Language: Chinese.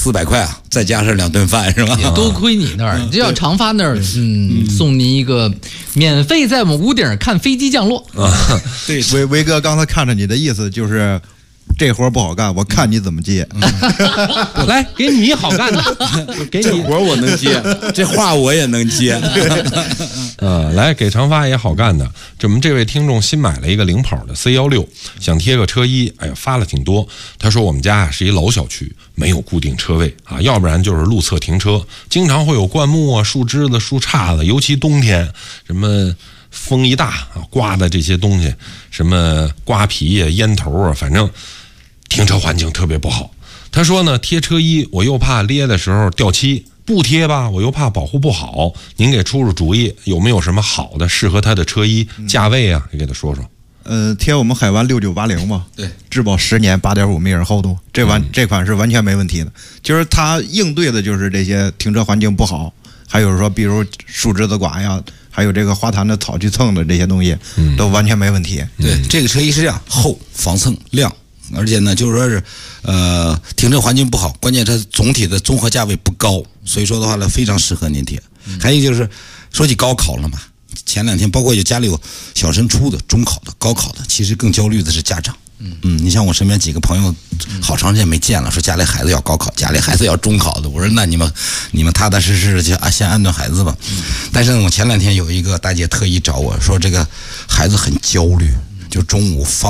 400块啊，再加上2顿饭是吧？ 也多亏你那儿，这要长发那儿，送您一个免费在我们屋顶看飞机降落。 对，维哥刚才看着你的意思就是。这活不好干，我看你怎么接。 来，给你好干的，给你活我能接，这话我也能接。 来给长发也好干的。我们这位听众新买了一个领跑的 C16，想贴个车衣，哎呀，发了挺多。他说我们家是一老小区，没有固定车位啊，要不然就是路侧停车，经常会有灌木啊、树枝子、树杈子，尤其冬天什么。风一大啊，刮的这些东西，什么刮皮呀、烟头啊，反正停车环境特别不好。他说呢，贴车衣我又怕咧的时候掉漆，不贴吧我又怕保护不好。您给出主意，有没有什么好的适合他的车衣？价位啊，你给他说说。 贴我们海湾6980嘛， 对， 质保10年，8.5米厚度，这款是完全没问题的。就是它应对的就是这些停车环境不好，还有说比如树枝子刮呀。还有这个花坛的草去蹭的这些东西，都完全没问题。 对，这个车衣是这样，厚、防蹭、亮，而且呢，就是说是，停车环境不好，关键它总体的综合价位不高，所以说的话呢，非常适合您贴。还有就是，说起高考了嘛，前2天包括有家里有小升初的、中考的、高考的，其实更焦虑的是家长。你像我身边几个朋友，好长时间没见了，说家里孩子要高考，家里孩子要中考的。我说那你们踏踏实实去先安顿孩子吧。但是我前2天有一个大姐特意找我说，这个孩子很焦虑，就中午放